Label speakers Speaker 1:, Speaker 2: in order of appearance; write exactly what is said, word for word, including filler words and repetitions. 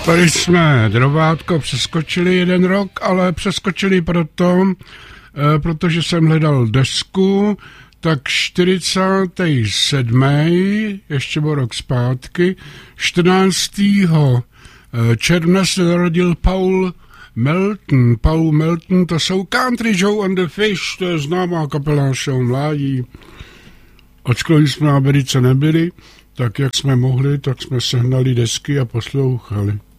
Speaker 1: Tady jsme Drovátko přeskočili jeden rok, ale přeskočili proto, e, protože jsem hledal desku, tak čtyřicátý sedmý ještě byl rok zpátky, čtrnáctého června se narodil Paul Melton. Paul Melton, to jsou Country Joe and the Fish, to je známá kapela našeho mládí. Ačkoliv jsme na Americe nebyli, tak jak jsme mohli, tak jsme sehnali desky a poslouchali.